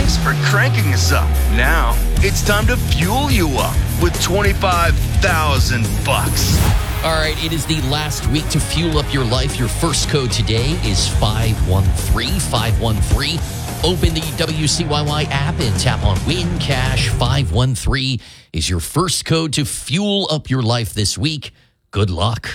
Thanks for cranking us up. Now, it's time to fuel you up with $25,000. All right, it is the last week to fuel up your life. Your first code today is 513-513. Open the WCYY app and tap on Win Cash. 513 is your first code to fuel up your life this week. Good luck.